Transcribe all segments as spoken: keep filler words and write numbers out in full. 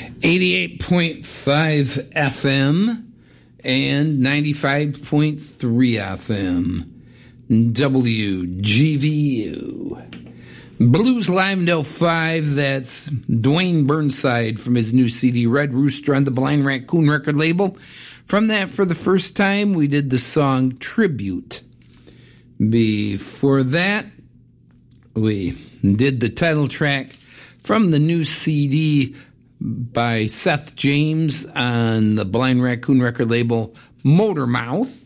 eighty-eight point five F M and ninety-five point three F M. W G V U. Blues Limedale five, that's Dwayne Burnside from his new C D, Red Rooster, on the Blind Raccoon record label. From that, for the first time, we did the song Tribute. Before that, we did the title track from the new C D by Seth James on the Blind Raccoon record label, Motormouth.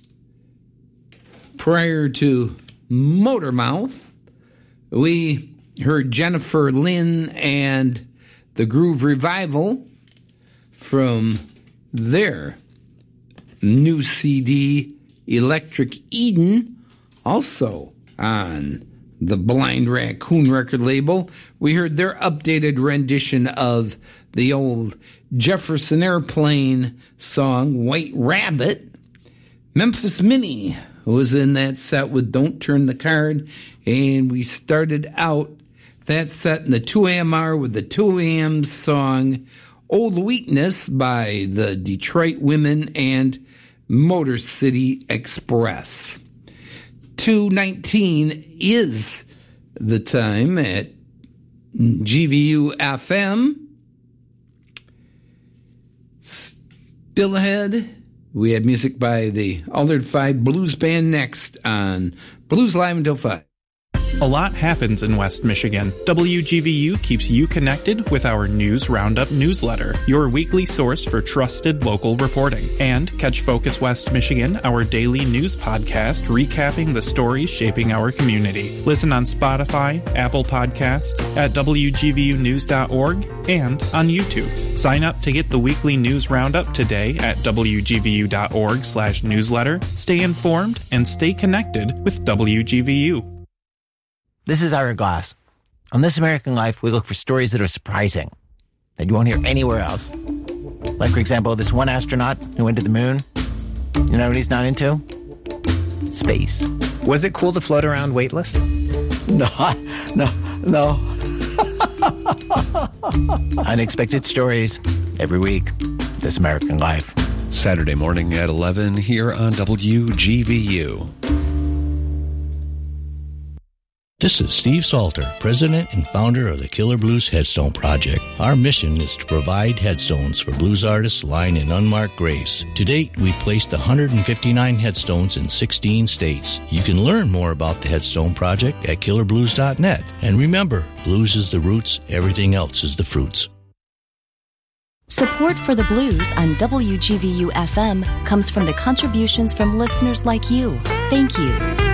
Prior to Motormouth, we heard Jennifer Lynn and the Groove Revival from their new C D, Electric Eden, also on the Blind Raccoon record label. We heard their updated rendition of the old Jefferson Airplane song, White Rabbit. Memphis Minnie was in that set with Don't Turn the Card, and we started out that set in the two a.m. hour with the two a.m. song Old Weakness by the Detroit Women and Motor City Express. two nineteen is the time at G V U F M. Still ahead, we had music by the Altered Five Blues Band next on Blues Live until five. A lot happens in West Michigan. W G V U keeps you connected with our News Roundup newsletter, your weekly source for trusted local reporting. And catch Focus West Michigan, our daily news podcast recapping the stories shaping our community. Listen on Spotify, Apple Podcasts, at W G V U news dot org, and on YouTube. Sign up to get the weekly News Roundup today at W G V U dot org slash newsletter. Stay informed and stay connected with W G V U. This is Ira Glass. On This American Life, we look for stories that are surprising, that you won't hear anywhere else. Like, for example, this one astronaut who went to the moon. You know what he's not into? Space. Was it cool to float around weightless? No, no, no. Unexpected stories every week. This American Life. Saturday morning at eleven here on W G V U. This is Steve Salter, president and founder of the Killer Blues Headstone Project. Our mission is to provide headstones for blues artists lying in unmarked graves. To date, we've placed one hundred fifty-nine headstones in sixteen states. You can learn more about the Headstone Project at killer blues dot net. And remember, blues is the roots, everything else is the fruits. Support for the blues on W G V U F M comes from the contributions from listeners like you. Thank you.